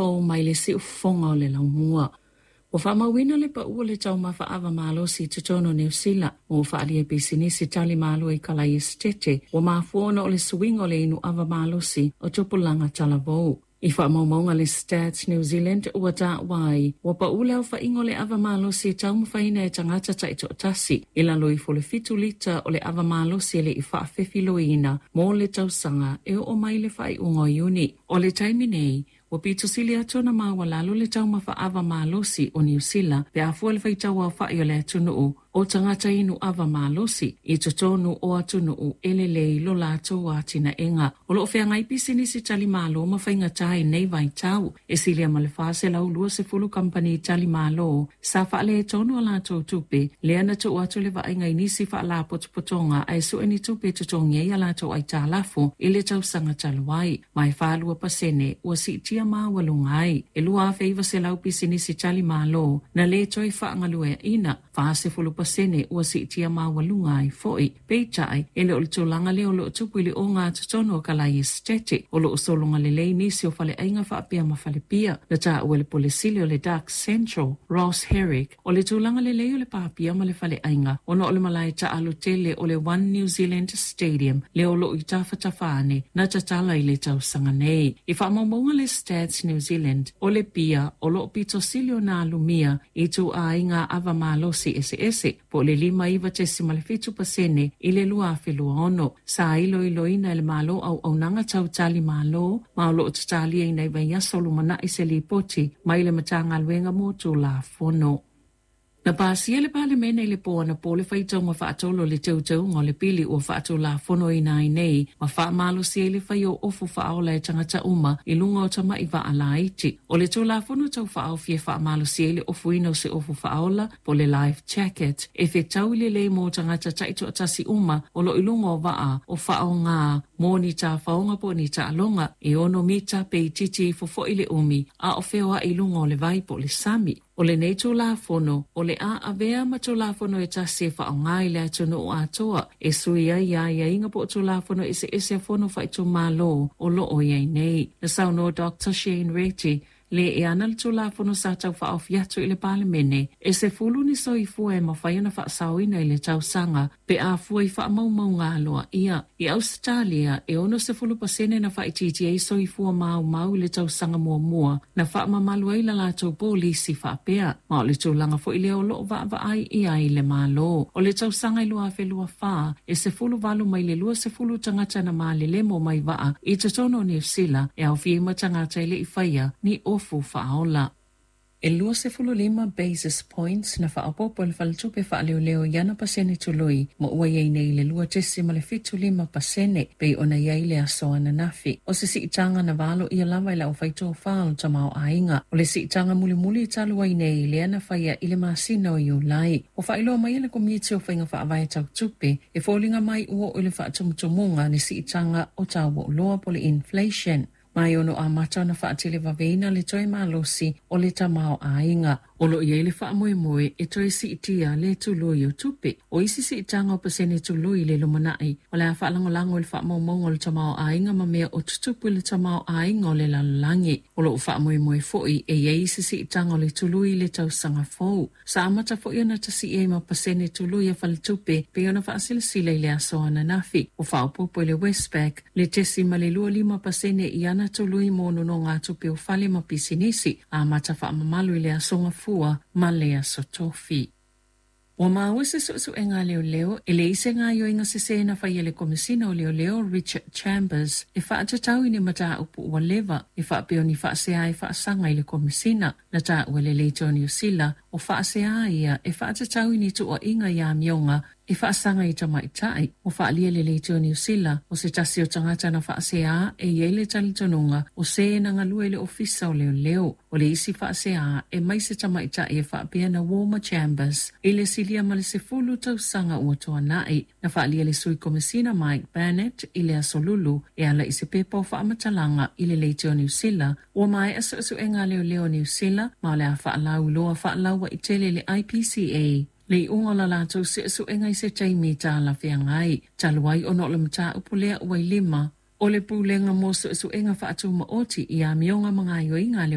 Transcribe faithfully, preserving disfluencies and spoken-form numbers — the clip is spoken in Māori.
fo mai le si ufonga o le laumua. O whamawina le pa ua le tau mawha awa malo si tutono New Zealand. O whaalia pisinisi tali malo i kalai estete. O maafuona o le suingo le inu awa malo si o tupulanga talavou. I whaamaunga le Stats New Zealand ua ta wai. O pa ule au whaingo le awa malo si tau mwhaina e tangata taito tasi. Ila loi fole fitu lita o le awa malo si le i whaafefi loina. Mo le tau sanga e o mai le whai ungo iuni. O le taiminei. O pito sili atona mawa lalo le tau mawha awa malosi o New Zealand pe afua le whaitau au whai o le atunu o o tangata inu awa malosi i totonu o atunu o elelei lo lato o atina enga. O lo whea ngai pisini si tali malo ma whainga tai nei vai tau e sili ama le whase lau lua se fulu company tali malo sa wha le tonu o lato tupe le ana to o atu le wa inga inisi wha la potopotonga ai su eni tupe totongi e alato ai talafo i le tau sanga taluai mai whalua pasene o si tia ma walungai e lua feiva se lau pisini si tali malo na le toi wha angalue ina whase fulu pasene ua si tia ma walungai foi peitai e le o le tūlanga le o lo tupu i le o ngā tutono o kalai estete o lo solonga le lei nisi o fale ainga whaapia ma fale pia na ta ua le polesili o le Dark Central Ross Herrick o le tūlanga le lei o le paapia ma le fale ainga o no o le malai ta alu tele o le One New Zealand Stadium le o lo i tawhatawhane na tatala i le tausanga nei i whaamaunga le Stats New Zealand o le pia o lo pito silio na lumia i tu a inga ava malosi ese ese po le lima iwa tesi malefitu pasene i le lua awhilua ono. Sa ilo ilo ina le malo au au nanga tau tali malo, ma lo o tatali e nei vai asolu mana i se li poti, ma i le matanga luenga motu la fono. Na pasia le pale mene le poa na pole whaitau ma whaatolo le teutau ngā le pili o whaato la fono i nai nei, ma wha malo si le whai o ofu whaola e tangata uma i lunga o tama i wa ala iti. O le tau la fono tau whaau fie wha malo si le ofu ina o se ofu whaola po le life jacket. E whe tau le le mo tangata taito atasi uma o lo i lunga o waa o whao ngā mo ni ta whaonga po ni ta alonga e ono mita pe i titi fofo i le umi a o wheoa i lunga o le vai po le sami. O le nei tō la fono, o le a avea ma tō la fono e tasi e wha o ngai le atono o atoa, e sui ai ai ai inga po tō la fono e se ese fono whai tō malo o lo o iai nei. Na sauno Doctor Shane Reti, le e ana le tō la fono sa tau wha au fiatu i le pale mene, e se fulu ni so i fua e ma whai ana wha sauina i le tau sanga, pe a fua i wha mau mau ngā loa ia. I Australia, e ono se fulu pasene na wha i titi e so i fua mau mau i le tau sanga mua mua, na wha mamalu ai la la tau polisi wha pea, ma o le tau langa fo i le o loo wa wa ai i ai le malo. O le tau sanga i lua fe lua wha, e se fulu walu mai le lua se fulu tangata na maa le lemo mai waa, i te tono New Zealand, e au fiema tangata i le i whaia, ni ofu whaola. E lua se fulu lima basis points na whaapopo le whalitupe whaaleo leo yana pasene tului ma ua iei nei le lua tesi ma le fitu lima pasene pei ona iei le asoa na nafi. O se siitanga na valo ia lawa i lau whaito whaal tamao ainga. O le siitanga muli muli talua i nei le ana whaia i le masina o iu lai. O whailo mai ele komiti o whainga whaavai tau tupe e fōlinga mai ua o le whaatumutumunga ni siitanga o tawa o loa po le inflation. Mai ono a matau na whaatile waweina le toi malosi o le tamao ainga. O lo iei le wha moe moe e toi si itia le tului o tupe. O isi si itanga o pasene tului le lumanai. O le a whaalango lango le wha maumong o le tamao ainga ma mea o tutupu le tamao ainga o le lalangi. O lo wha moe moe foi e iei isi si itanga o le tului le tau sanga fau. Sa amata foi ana tasi e ma pasene tului a whale tupe pe ona wha asile sile le asoa na nafi. O wha upopo le Westpac le tesi ma le lua lima pasene i ana tului mono no ngā tupe o whale ma pisinisi. A amata wha mamalu i le asonga fu ma lea sotofi. Wa maua se so so enga leo leo, e le ise ngā yo inga se se na whai ele komisina o leo leo Richard Chambers, e wha atatau ini mata upu ua lewa, e wha peo ni wha se ai wha sanga ile komisina, na ta ua le leito ni usila, o wha se ai ia, e wha atatau ini tu o inga ya mionga, e wha sanga i tamaitai, o wha lia le leito ni usila, o se tasi o tangata na wha se a, e iele talitonunga, o se na ngalue le ofisa o leo leo, o le isi wha se a, e mai se tamaitai e wha pia na Warmer Chambers, e le silia ma le se fulu tau sanga ua toa nai, na wha lia le sui komisina Mike Bennett, i le asolulu, e ala i se pepa o wha amatalanga, i le leito ni usila, o mai aso aso e ngā leo leo ni usila, ma le a wha alau loa wha alau wa i tele le I P C A, le unga la lātou se aso e ngai se taimi tā la whia ngai, taluai o no le mta upulea ua i lima, o le pūlenga mo so aso e ngā wha atu ma oti i a mionga mga i o inga leo